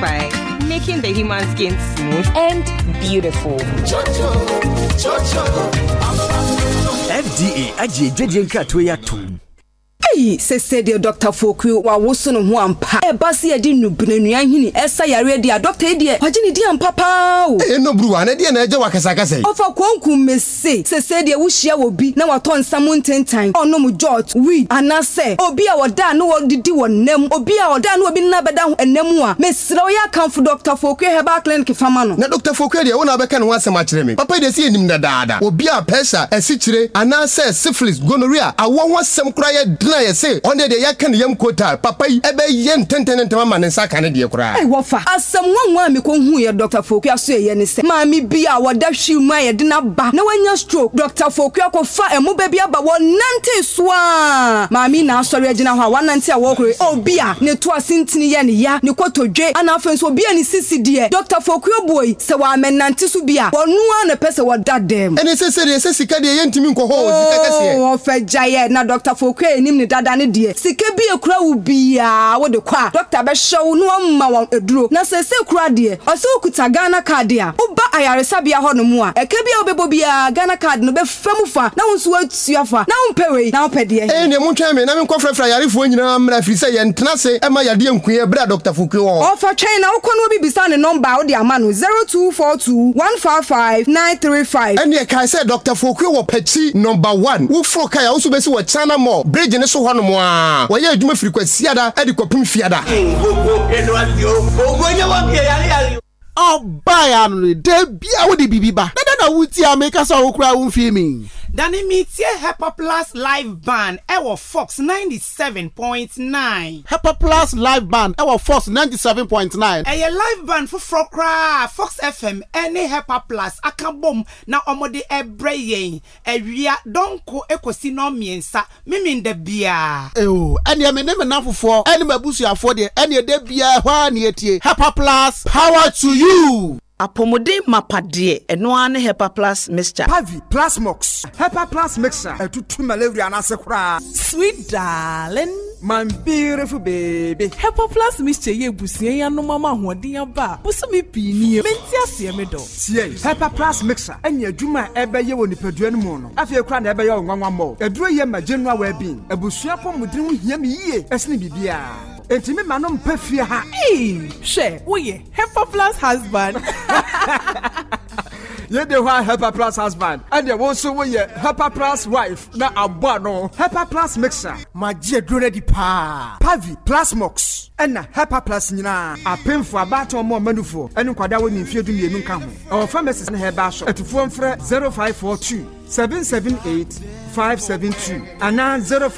Fortify, making the human skin smooth and beautiful. FDA ajeje nkratoe yatum. Said Dr. Foku wa woso no ho ampa e ba se edi nubrenua hini esa yare dia doctor e dia wagini dia papa o no bruwa na dia na eje wakasakasa ofa kwanku mese said dia wo hia wo bi na wato nsam ntentan ono mu jot weed anase obi a woda na wodidi wonam obi a woda na obi na beda ho enam a mesre o ya kan fu Dr. Foku Herbal Clinic fama no na Dr. Foku dia wona beka no asem a kire me papa de se enim na daada obi a pressure esichire anase syphilis gonorrhea awo ho asem kura ye ye say onde de yakan yam kota papa yi ebe yen tenten ma ne saka ne de kura ai wofa asem nwanwa me ko hu ye Dr. Foku aso ye ne se ma mi bi a woda hwi mu aye de na ba na wanya stroke Dr. Foku akofa emu ba bi aba wonante so a ma mi na asori agina ho a wonante a wokore obi a ne to asintini ye ne ya ne kotodwe ana afenso obi a ne sisi de Dr. Foku boy se wa menante so bi a wonu a na pese woda dem ene se sika de yentimi nko ho sika kase o fa jaye na Dr. Foku enim ne dada ne de sika bi ekura wo bia wo de kwa doctor be show no amma won eduro na se kura de o se okuta Ghana card a wo ba ayaresa bia ho no mu a eka bia obebo bia Ghana card no be famu fa na won so atua fa na won pewe na opede ne mo twa me na me nkofrefra yarefo nyina mra firi se ye ntena se ema yade enkuye bra Dr. Foku o fa twen na wo kono bi bisa ne number wo de ama no 0242155935 ene kai se Dr. Foku wo pachi number 1 wo fro kai wo so be se wo chana mo bridge ne so ho no mo a wo ye adwuma firi kwasiada ade kopim fiada baya no de bia wo de bibiba na wuti ameka so wo kura wo filming Dani mitie Hepa Plus live band ewo Fox 97.9 Hepa Plus live band ewo Fox 97.9 eye live band for Frokra Fox FM any Hepa Plus akabom na omode ebreyen ewia donko ekosi no miensa mimi nda bia ene me ne na fofo ene mabusuafo de ene de bia hwa ne etie Hepa Plus power to you Apomode mapade eno ane Hepa Plus mixture Pavi Plus Mox Hepa Plus mixture etutu malaria na sekura sweet darling my beautiful baby Hepa Plus mixture ye busie ya no mama hoden aba busumi pini menti ase me do sie Hepa Plus mixture enya adwuma ebeye wo nipadua no mu no afie kura na ebeye onwanwa mo eduro ye ma general well-being ebusua pomudin ho hia me yie esne bibia Entimi manom pefia ha. She, we Hepa Plus husband. Ye de wa Hepa Plus husband. And ye also we Hepa Plus wife. Na abwa no. Hepa Plus mixer. Ma je drone di pa. Pavi Plus Mox. Ena Hepa Plus nyina. Apemfo abato mo manufo. Enu kwada wo ni mfie du mienu nka ho. Our pharmacist na Herbal Shop. Etufo mfre 0542 778 572. Ana 05